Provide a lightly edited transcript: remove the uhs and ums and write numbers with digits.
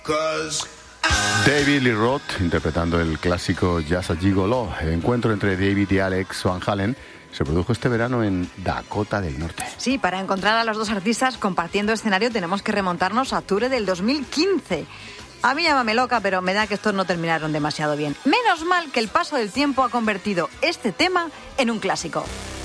David Lee Roth interpretando el clásico Just a Gigolo. El encuentro entre David y Alex Van Halen se produjo este verano en Dakota del Norte. Sí, para encontrar a los dos artistas compartiendo escenario tenemos que remontarnos a octubre del 2015. A mí llámame loca, pero me da que estos no terminaron demasiado bien. Menos mal que el paso del tiempo ha convertido este tema en un clásico.